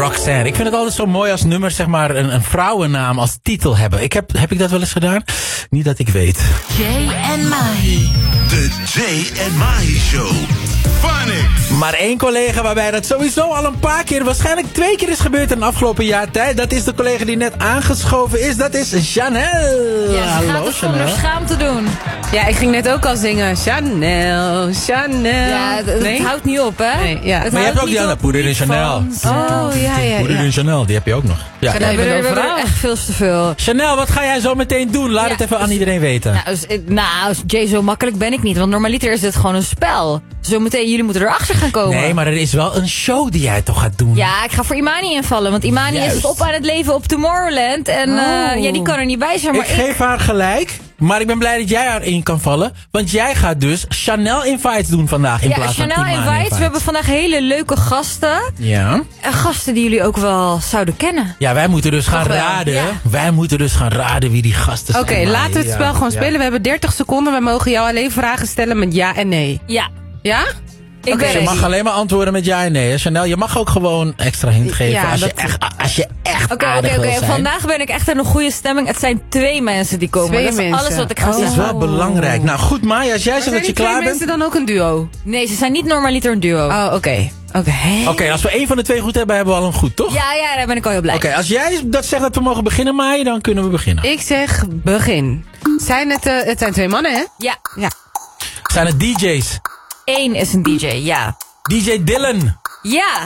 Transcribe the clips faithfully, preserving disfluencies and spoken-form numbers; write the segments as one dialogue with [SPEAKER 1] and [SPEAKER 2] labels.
[SPEAKER 1] Roxanne. Ik vind het altijd zo mooi als nummers zeg maar een, een vrouwennaam als titel hebben. Ik heb, heb ik dat wel eens gedaan? Niet dat ik weet.
[SPEAKER 2] Jay en Mahi.
[SPEAKER 3] De Jay en Mahi Show. Funny.
[SPEAKER 1] Maar één collega waarbij dat sowieso al een paar keer, waarschijnlijk twee keer is gebeurd in het afgelopen jaar tijd. Dat is de collega die net aangeschoven is. Dat is Chanel.
[SPEAKER 4] Ja, ze
[SPEAKER 1] Hallo,
[SPEAKER 4] gaat het
[SPEAKER 1] Chanel.
[SPEAKER 4] zonder schaamte doen.
[SPEAKER 5] Ja, ik ging net ook al zingen. Chanel, Chanel.
[SPEAKER 4] Ja, het, het
[SPEAKER 5] Nee?
[SPEAKER 4] houdt niet op, hè?
[SPEAKER 5] Nee, ja.
[SPEAKER 4] Het
[SPEAKER 1] Maar je hebt
[SPEAKER 4] houdt
[SPEAKER 1] ook die
[SPEAKER 4] niet
[SPEAKER 1] andere
[SPEAKER 4] op.
[SPEAKER 1] Poeder in Chanel.
[SPEAKER 5] Oh, ja, ja,
[SPEAKER 1] Poeder
[SPEAKER 5] ja.
[SPEAKER 1] in Chanel, die heb je ook nog. Ja.
[SPEAKER 4] We hebben, er, we hebben er echt veel te veel.
[SPEAKER 1] Chanel, wat ga jij zo meteen doen? Laat
[SPEAKER 4] Ja,
[SPEAKER 1] het even aan
[SPEAKER 4] dus-
[SPEAKER 1] iedereen weten.
[SPEAKER 4] Nou, dus, eh, nou, Jay, zo makkelijk ben ik niet. Want normaliter is dit gewoon een spel. Zometeen, jullie moeten erachter gaan komen.
[SPEAKER 1] Nee, maar er is wel een show die jij toch gaat doen.
[SPEAKER 4] Ja, ik ga voor Imani invallen. Want Imani
[SPEAKER 1] Juist.
[SPEAKER 4] is op aan het leven op Tomorrowland. En eh,
[SPEAKER 5] Oh.
[SPEAKER 4] ja, die kan er niet bij zijn. Maar
[SPEAKER 1] Ik geef haar gelijk, maar ik ben blij dat jij erin kan vallen. Want jij gaat dus Chanel Invites doen vandaag in
[SPEAKER 4] ja,
[SPEAKER 1] plaats
[SPEAKER 4] Chanel
[SPEAKER 1] van Imani
[SPEAKER 4] Invites.
[SPEAKER 1] Invites.
[SPEAKER 4] We hebben vandaag hele leuke gasten.
[SPEAKER 1] Ja.
[SPEAKER 4] En gasten die jullie ook wel zouden kennen.
[SPEAKER 1] Ja, wij moeten dus gaan
[SPEAKER 5] wel,
[SPEAKER 1] raden.
[SPEAKER 4] ja.
[SPEAKER 1] Wij moeten dus gaan raden wie die gasten
[SPEAKER 5] Oké,
[SPEAKER 1] zijn.
[SPEAKER 5] laten we het
[SPEAKER 1] Ja,
[SPEAKER 5] spel gewoon
[SPEAKER 1] ja.
[SPEAKER 5] spelen. We hebben dertig seconden. We mogen jou alleen vragen stellen met ja en nee.
[SPEAKER 4] Ja,
[SPEAKER 5] Ja?
[SPEAKER 4] ik ben
[SPEAKER 1] Je
[SPEAKER 4] ready.
[SPEAKER 1] mag alleen maar antwoorden met ja en nee. Hè? Chanel, je mag ook gewoon extra hint geven
[SPEAKER 5] Ja,
[SPEAKER 1] als,
[SPEAKER 5] dat-
[SPEAKER 1] je echt, als je echt
[SPEAKER 4] Oké,
[SPEAKER 1] aardig
[SPEAKER 4] oké,
[SPEAKER 1] wil
[SPEAKER 4] oké.
[SPEAKER 1] zijn.
[SPEAKER 4] Vandaag ben ik echt in een goede stemming. Het zijn twee mensen die komen.
[SPEAKER 5] Twee
[SPEAKER 4] dat is
[SPEAKER 5] mensen.
[SPEAKER 4] alles wat ik ga
[SPEAKER 5] Oh.
[SPEAKER 1] Dat is
[SPEAKER 4] zeggen.
[SPEAKER 1] wel belangrijk. Nou goed, Maya, als jij zegt
[SPEAKER 5] Zijn
[SPEAKER 1] dat je
[SPEAKER 5] die twee
[SPEAKER 1] klaar bent...
[SPEAKER 5] mensen dan ook een duo?
[SPEAKER 4] Nee, ze zijn niet normaliter een duo.
[SPEAKER 5] Oh, oké. Oké.
[SPEAKER 1] Oké, als we één van de twee goed hebben, hebben we al een goed, toch?
[SPEAKER 4] Ja, ja, daar ben ik al heel blij.
[SPEAKER 1] Oké, als jij dat zegt dat we mogen beginnen, Maya, dan kunnen we beginnen.
[SPEAKER 5] Ik zeg begin. Zijn het, eh, het zijn twee mannen, hè?
[SPEAKER 4] Ja,
[SPEAKER 5] Ja.
[SPEAKER 1] Zijn het D J's?
[SPEAKER 4] één is een D J, ja.
[SPEAKER 1] D J Dylan.
[SPEAKER 4] Ja.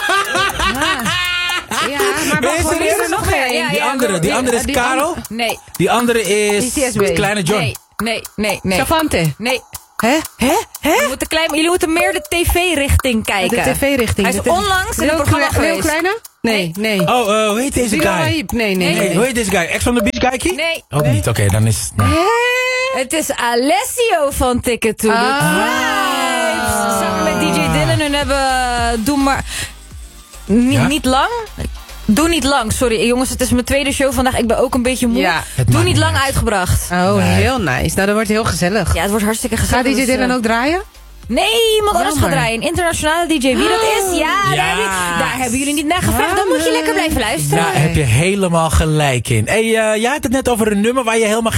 [SPEAKER 5] Ja, maar
[SPEAKER 1] Nee,
[SPEAKER 5] wacht,
[SPEAKER 1] is er
[SPEAKER 5] er is er nog één.
[SPEAKER 4] Ja,
[SPEAKER 1] Die
[SPEAKER 4] ja,
[SPEAKER 1] andere, die
[SPEAKER 4] ja,
[SPEAKER 1] andere is
[SPEAKER 5] die
[SPEAKER 1] Karel.
[SPEAKER 4] Nee,
[SPEAKER 1] Die andere is
[SPEAKER 5] Die C S B.
[SPEAKER 1] Kleine John.
[SPEAKER 4] nee, nee, nee, nee.
[SPEAKER 5] Savante.
[SPEAKER 4] Nee.
[SPEAKER 5] Hè? Hè? Hè?
[SPEAKER 4] Jullie moeten, klein, jullie moeten meer de tv-richting kijken.
[SPEAKER 5] De tv-richting.
[SPEAKER 4] Hij is
[SPEAKER 5] De tv
[SPEAKER 4] onlangs in een
[SPEAKER 5] Leo
[SPEAKER 4] programma
[SPEAKER 5] Kle- Leo
[SPEAKER 4] geweest.
[SPEAKER 5] Kleine? Nee, nee.
[SPEAKER 1] Oh, uh, hoe heet deze
[SPEAKER 5] Bilal
[SPEAKER 1] guy?
[SPEAKER 5] Wahib. Nee, nee,
[SPEAKER 1] Nee,
[SPEAKER 5] nee.
[SPEAKER 1] hoe heet deze guy? Ex on the Beach guy?
[SPEAKER 4] Nee.
[SPEAKER 1] Ook niet, oké, dan is... nee.
[SPEAKER 4] Het is Alessio van Ticket to the Vibes. Samen met D J Dylan en hebben... Doe maar... Niet,
[SPEAKER 1] Ja?
[SPEAKER 4] niet lang? Doe niet lang, sorry. Jongens, het is mijn tweede show vandaag. Ik ben ook een beetje moe.
[SPEAKER 5] Ja.
[SPEAKER 1] Het
[SPEAKER 4] Doe
[SPEAKER 1] maakt
[SPEAKER 4] niet
[SPEAKER 1] niet
[SPEAKER 4] lang
[SPEAKER 1] uit.
[SPEAKER 4] uitgebracht.
[SPEAKER 5] Oh,
[SPEAKER 1] Nee.
[SPEAKER 5] heel nice. Nou, dat wordt heel gezellig.
[SPEAKER 4] Ja, het wordt hartstikke gezellig.
[SPEAKER 5] Gaat D J
[SPEAKER 4] dus,
[SPEAKER 5] Dylan
[SPEAKER 4] eh,
[SPEAKER 5] ook draaien?
[SPEAKER 4] Nee, iemand anders gaat
[SPEAKER 5] Jammer.
[SPEAKER 4] draaien. Een internationale D J. Wie dat is? Ja,
[SPEAKER 1] Ja.
[SPEAKER 4] Daar, heb je- daar hebben jullie niet naar gevraagd. Dan moet je lekker blijven luisteren.
[SPEAKER 1] Daar heb je helemaal gelijk in. Hey, uh, jij had het net over een nummer waar je helemaal